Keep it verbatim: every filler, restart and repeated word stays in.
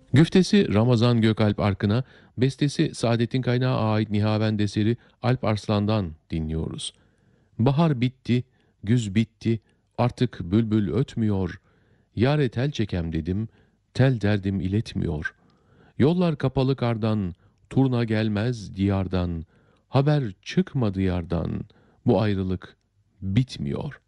Güftesi Ramazan Gökalp Arkın'a, bestesi Saadettin Kaynağı ait Nihavend eseri Alp Arslan'dan dinliyoruz. Bahar bitti, güz bitti, artık bülbül ötmüyor. Yâre tel çekem dedim, tel derdim iletmiyor. Yollar kapalı kardan, turna gelmez diyardan. Haber çıkmadı yardan, bu ayrılık bitmiyor.''